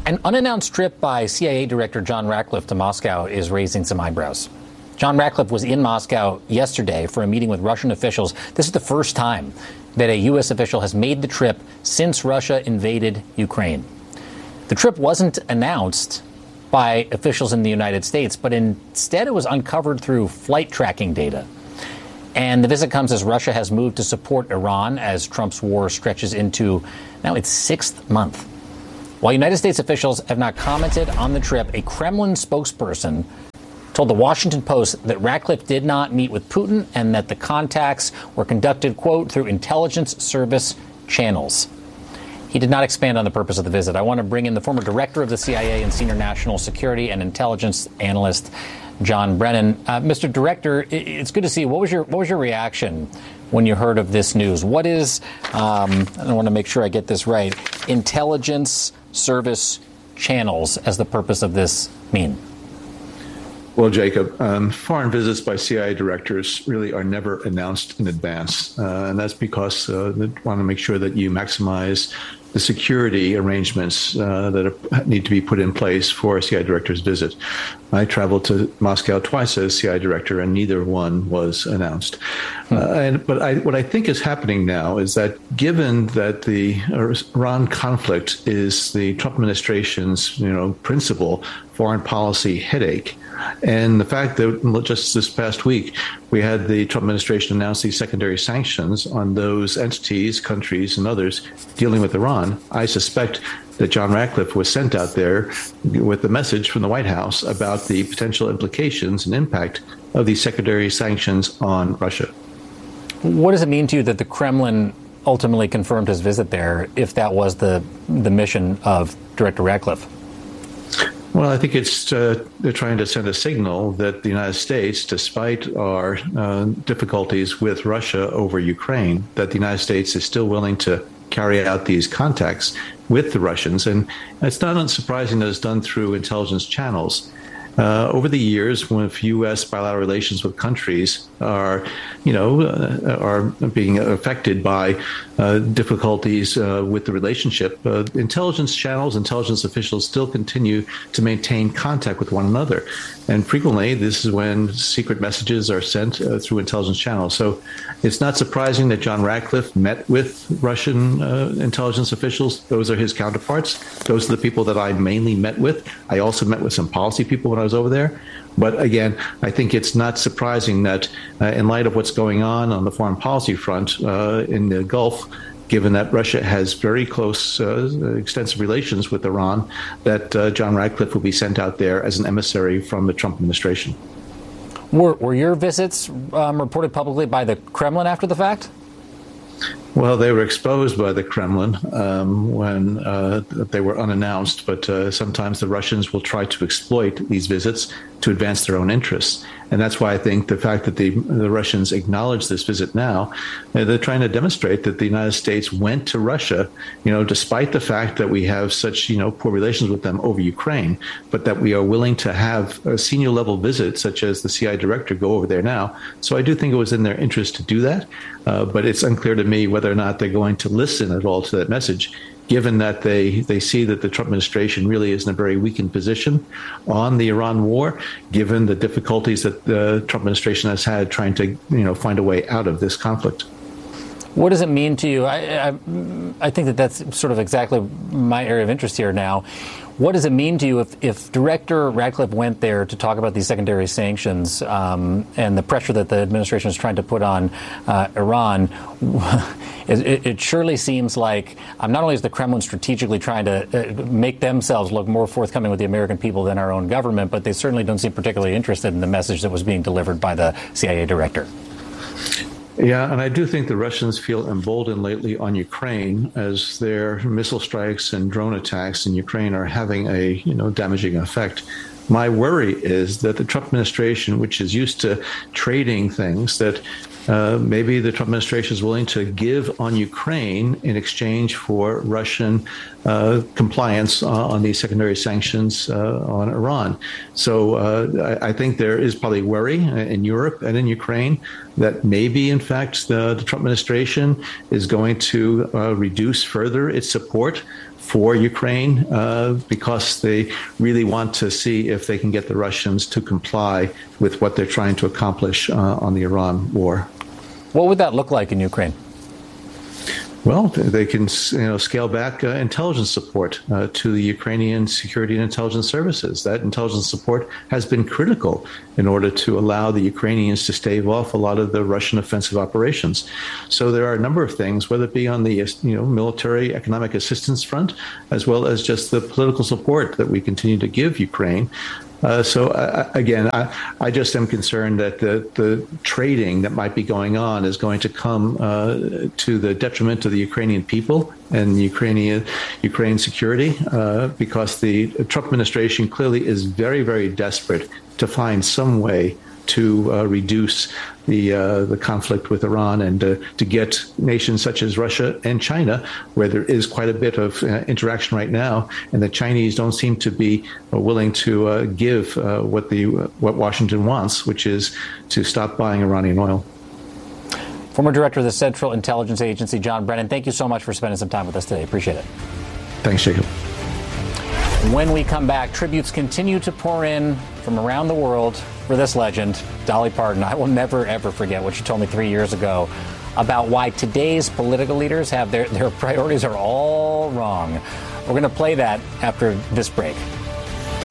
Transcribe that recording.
An unannounced trip by CIA Director John Ratcliffe to Moscow is raising some eyebrows. John Ratcliffe was in Moscow yesterday for a meeting with Russian officials. This is the first time that a U.S. official has made the trip since Russia invaded Ukraine. The trip wasn't announced by officials in the United States, but instead it was uncovered through flight tracking data. And the visit comes as Russia has moved to support Iran as Trump's war stretches into now its sixth month. While United States officials have not commented on the trip, a Kremlin spokesperson told the Washington Post that Ratcliffe did not meet with Putin and that the contacts were conducted, quote, through intelligence service channels. He did not expand on the purpose of the visit. I want to bring in the former director of the CIA and senior national security and intelligence analyst, John Brennan. Mr. Director, it's good to see you. What was your reaction when you heard of this news? What is, I want to make sure I get this right, intelligence service channels as the purpose of this mean? Well, Jacob, foreign visits by CIA directors really are never announced in advance. And that's because they want to make sure that you maximize the security arrangements that need to be put in place for a CIA director's visit. I traveled to Moscow twice as CIA director, and neither one was announced. What I think is happening now is that given that the Iran conflict is the Trump administration's principal foreign policy headache, and the fact that just this past week, we had the Trump administration announce these secondary sanctions on those entities, countries, and others dealing with Iran, I suspect that John Ratcliffe was sent out there with the message from the White House about the potential implications and impact of these secondary sanctions on Russia. What does it mean to you that the Kremlin ultimately confirmed his visit there, if that was the mission of Director Ratcliffe? Well, I think it's they're trying to send a signal that the United States, despite our difficulties with Russia over Ukraine, that the United States is still willing to carry out these contacts with the Russians. And it's not unsurprising that it's done through intelligence channels. Over the years, when U.S. bilateral relations with countries are being affected by difficulties with the relationship, intelligence channels, intelligence officials still continue to maintain contact with one another. And frequently, this is when secret messages are sent through intelligence channels. So it's not surprising that John Ratcliffe met with Russian intelligence officials. Those are his counterparts. Those are the people that I mainly met with. I also met with some policy people when I was over there. But again, I think it's not surprising that in light of what's going on the foreign policy front in the Gulf, given that Russia has very close, extensive relations with Iran, that John Ratcliffe will be sent out there as an emissary from the Trump administration. Were your visits reported publicly by the Kremlin after the fact? Well, they were exposed by the Kremlin when they were unannounced, but sometimes the Russians will try to exploit these visits to advance their own interests. And that's why I think the fact that the Russians acknowledge this visit now, they're trying to demonstrate that the United States went to Russia, despite the fact that we have such, poor relations with them over Ukraine, but that we are willing to have a senior level visit, such as the CIA director, go over there now. So I do think it was in their interest to do that. But it's unclear to me whether or not they're going to listen at all to that message, given that they see that the Trump administration really is in a very weakened position on the Iran war, given the difficulties that the Trump administration has had trying to, find a way out of this conflict. What does it mean to you? I think that's sort of exactly my area of interest here now. What does it mean to you if Director Ratcliffe went there to talk about these secondary sanctions and the pressure that the administration is trying to put on Iran? It surely seems like not only is the Kremlin strategically trying to make themselves look more forthcoming with the American people than our own government, but they certainly don't seem particularly interested in the message that was being delivered by the CIA director. Yeah, and I do think the Russians feel emboldened lately on Ukraine as their missile strikes and drone attacks in Ukraine are having a damaging effect. My worry is that the Trump administration, which is used to trading things, that maybe the Trump administration is willing to give on Ukraine in exchange for Russian compliance on these secondary sanctions on Iran. So I think there is probably worry in Europe and in Ukraine that maybe, in fact, the Trump administration is going to reduce further its support for Ukraine because they really want to see if they can get the Russians to comply with what they're trying to accomplish on the Iran war. What would that look like in Ukraine? Well, they can scale back intelligence support to the Ukrainian security and intelligence services. That intelligence support has been critical in order to allow the Ukrainians to stave off a lot of the Russian offensive operations. So there are a number of things, whether it be on the military economic assistance front, as well as just the political support that we continue to give Ukraine. Again, I just am concerned that the trading that might be going on is going to come to the detriment of the Ukrainian people and Ukraine security, because the Trump administration clearly is very, very desperate to find some way to reduce the conflict with Iran and to get nations such as Russia and China, where there is quite a bit of interaction right now, and the Chinese don't seem to be willing to give what Washington wants, which is to stop buying Iranian oil. Former director of the Central Intelligence Agency, John Brennan, thank you so much for spending some time with us today. Appreciate it. Thanks, Jacob. When we come back, tributes continue to pour in from around the world for this legend, Dolly Parton. I will never, ever forget what she told me 3 years ago about why today's political leaders have their priorities are all wrong. We're going to play that after this break.